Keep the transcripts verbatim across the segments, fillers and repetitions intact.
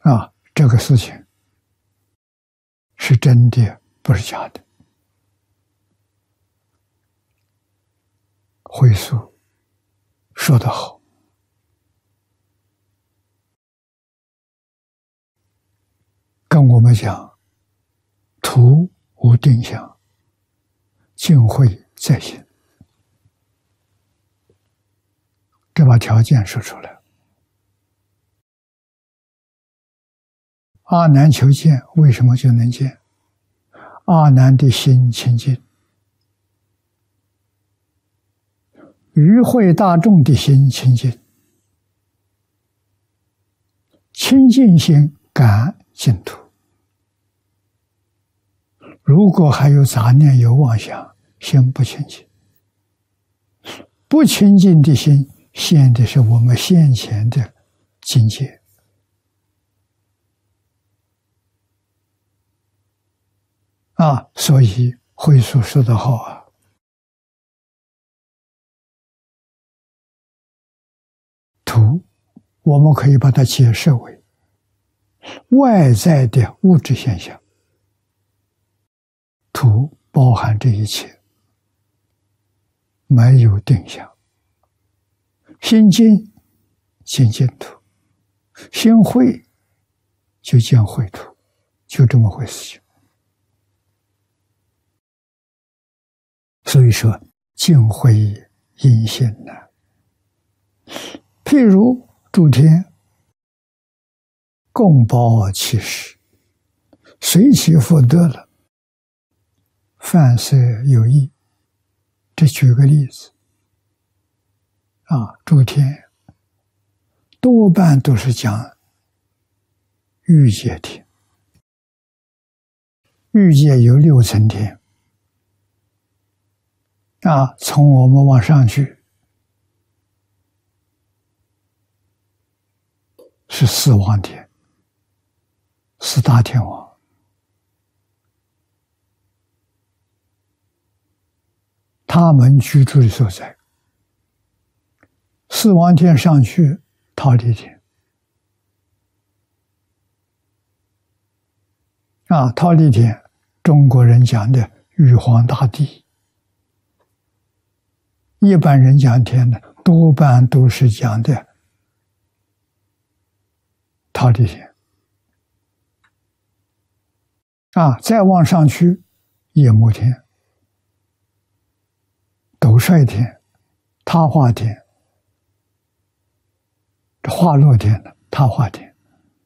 啊，这个事情是真的，不是假的。慧素说得好，跟我们讲，图无定向，尽慧在心，这把条件说出来。阿难求见，为什么就能见？阿难的心清净，与会大众的心清净，清净心感净土。如果还有杂念有妄想，心不清净。不清净的心现的是我们现前的境界。啊，所以慧素说得好啊，图我们可以把它解释为外在的物质现象，图包含这一切，没有定向。心净见净土，心慧就见慧土，就这么回事情。所以说净慧因心呢，譬如诸天共报其实，随其福德了，凡事有益。这举个例子啊，诸天多半都是讲欲界天，欲界有六层天啊，从我们往上去是四王天，四大天王。他们居住的所在，四王天上去忉利天啊，忉利天中国人讲的玉皇大帝，一般人讲天呢，多半都是讲的忉利天啊，再往上去夜摩天、斗率天、他化天、化乐天的他化天，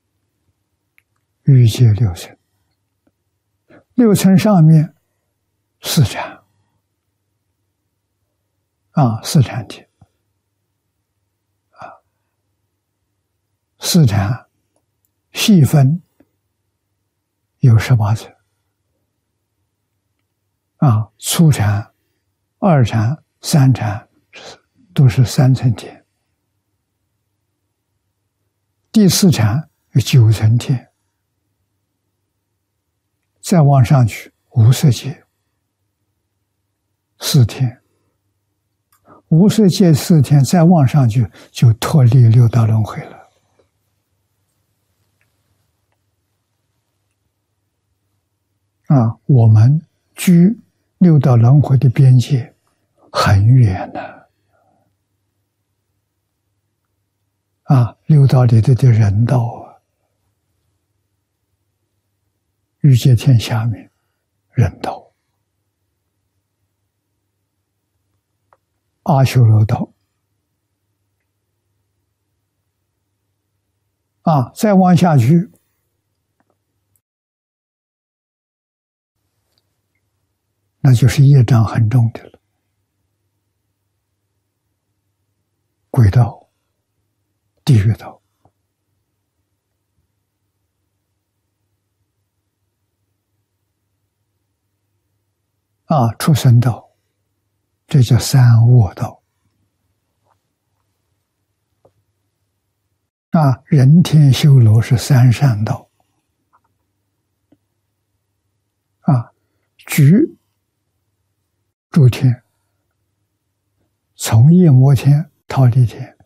欲界六层。六层上面四禅啊，四禅天啊，四禅细分有十八层啊，初禅、二禅、三禅都是三层天，第四禅有九层天，再往上去无色界四天，无色界四天再往上去就脱离六道轮回了。啊，我们距六道轮回的边界很远呢。啊，六道里头的人道啊，欲界天下面人道、阿修罗道啊，再往下去那就是业障很重的了，鬼道、地狱道啊，畜生道，这叫三恶道啊，人天修罗是三善道啊，举诸天，从夜摩天、忉利天